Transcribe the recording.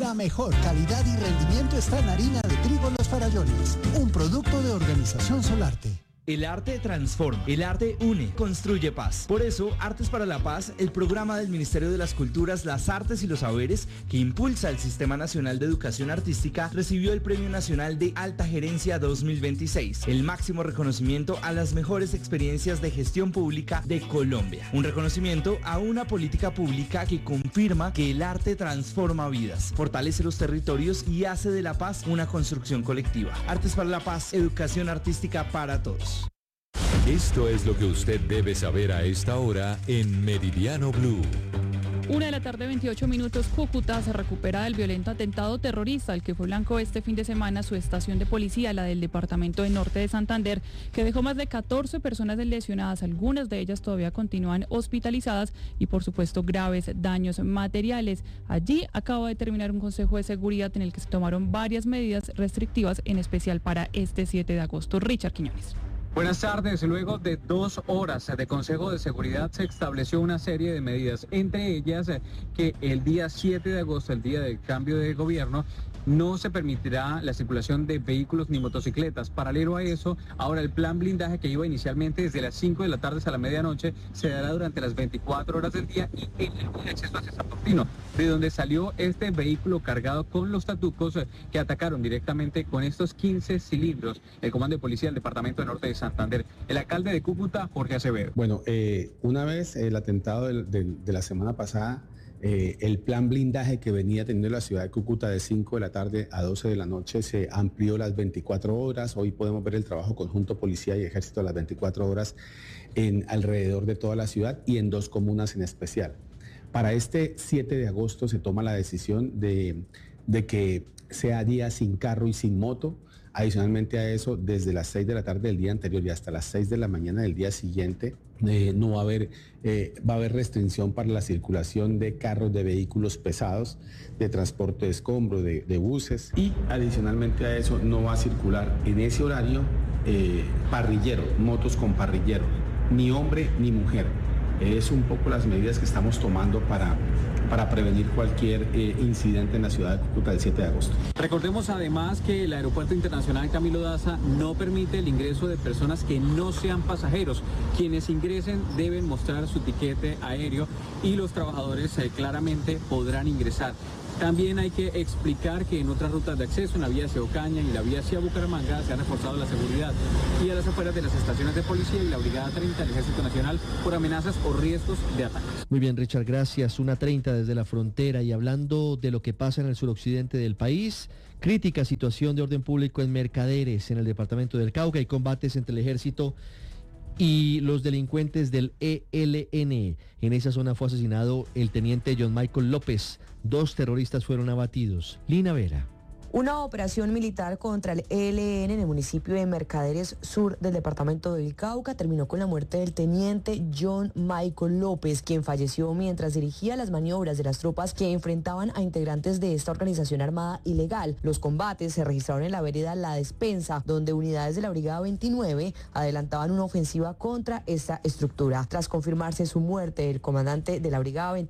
La mejor calidad y rendimiento está en harina de trigo Los Farallones, un producto de Organización Solarte. El arte transforma, el arte une, construye paz. Por eso, Artes para la Paz, el programa del Ministerio de las Culturas, las Artes y los Saberes, que impulsa el Sistema Nacional de Educación Artística, recibió el Premio Nacional de Alta Gerencia 2026, el máximo reconocimiento a las mejores experiencias de gestión pública de Colombia. Un reconocimiento a una política pública que confirma que el arte transforma vidas, fortalece los territorios y hace de la paz una construcción colectiva. Artes para la Paz, educación artística para todos. Esto es lo que usted debe saber a esta hora en Meridiano Blue. 1:28 p.m. Cúcuta se recupera del violento atentado terrorista al que fue blanco este fin de semana su estación de policía, la del departamento de Norte de Santander, que dejó más de 14 personas lesionadas, algunas de ellas todavía continúan hospitalizadas y por supuesto graves daños materiales. Allí acaba de terminar un consejo de seguridad en el que se tomaron varias medidas restrictivas, en especial para este 7 de agosto. Richard Quiñones. Buenas tardes. Luego de 2 horas de Consejo de Seguridad se estableció una serie de medidas, entre ellas que el día 7 de agosto, el día del cambio de gobierno, no se permitirá la circulación de vehículos ni motocicletas. Paralelo a eso, ahora el plan blindaje que iba inicialmente desde las 5 de la tarde hasta la medianoche se dará durante las 24 horas del día y en el acceso hacia San Martino, de donde salió este vehículo cargado con los tatucos que atacaron directamente con estos 15 cilindros el Comando de Policía del Departamento de Norte de Santander. El alcalde de Cúcuta, Jorge Acevedo. Bueno, una vez el atentado de la semana pasada, el plan blindaje que venía teniendo la ciudad de Cúcuta de 5 de la tarde a 12 de la noche se amplió las 24 horas. Hoy podemos ver el trabajo conjunto policía y ejército a las 24 horas en alrededor de toda la ciudad y en 2 comunas en especial. Para este 7 de agosto se toma la decisión de que sea día sin carro y sin moto. Adicionalmente a eso, desde las 6 de la tarde del día anterior y hasta las 6 de la mañana del día siguiente, no va a haber restricción para la circulación de carros, de vehículos pesados, de transporte de escombros, de buses. Y adicionalmente a eso, no va a circular en ese horario parrillero, motos con parrillero, ni hombre ni mujer. Es un poco las medidas que estamos tomando para prevenir cualquier incidente en la ciudad de Cúcuta el 7 de agosto. Recordemos además que el Aeropuerto Internacional Camilo Daza no permite el ingreso de personas que no sean pasajeros. Quienes ingresen deben mostrar su tiquete aéreo y los trabajadores claramente podrán ingresar. También hay que explicar que en otras rutas de acceso, en la vía hacia Ocaña y la vía hacia Bucaramanga, se ha reforzado la seguridad y a las afueras de las estaciones de policía y la Brigada 30 del Ejército Nacional por amenazas o riesgos de ataques. Muy bien, Richard, gracias. 1:30 desde la frontera y hablando de lo que pasa en el suroccidente del país, crítica situación de orden público en Mercaderes, en el departamento del Cauca, y combates entre el ejército y los delincuentes del ELN. En esa zona fue asesinado el teniente John Michael López. 2 terroristas fueron abatidos. Lina Vera. Una operación militar contra el ELN en el municipio de Mercaderes Sur del departamento del Cauca terminó con la muerte del teniente John Michael López, quien falleció mientras dirigía las maniobras de las tropas que enfrentaban a integrantes de esta organización armada ilegal. Los combates se registraron en la vereda La Despensa, donde unidades de la Brigada 29 adelantaban una ofensiva contra esta estructura. Tras confirmarse su muerte, el comandante de la Brigada 29